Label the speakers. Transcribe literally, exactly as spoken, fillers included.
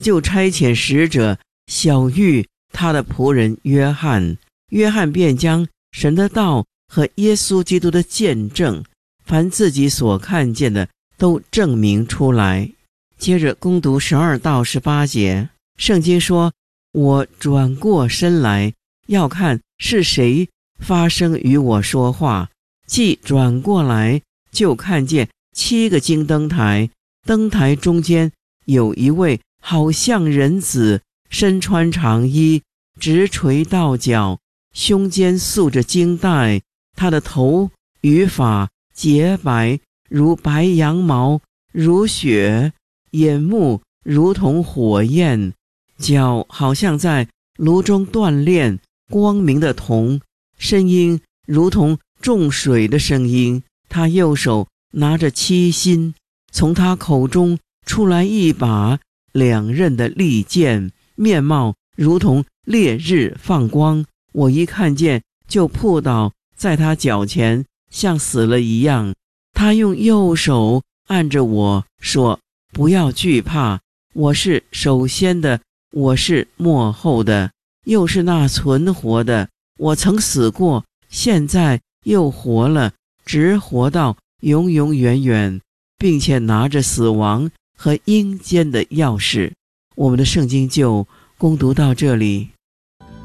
Speaker 1: 就差遣使者晓谕他的仆人约翰，约翰便将神的道和耶稣基督的见证，凡自己所看见的都证明出来。接着攻读十二到十八节，圣经说，我转过身来，要看是谁发声与我说话。既转过来，就看见七个金灯台，灯台中间有一位好像人子，身穿长衣，直垂到脚，胸间束着金带，他的头与发洁白，如白羊毛，如雪，眼目如同火焰，脚好像在炉中锻炼，光明的铜，声音如同重水的声音。他右手拿着七星，从他口中出来一把两刃的利剑，面貌如同烈日放光。我一看见，就扑倒在他脚前，像死了一样。他用右手按着我说，不要惧怕，我是首先的，我是末后的，又是那存活的。我曾死过，现在又活了，直活到永永远远，并且拿着死亡和阴间的钥匙。我们的圣经就攻读到这里。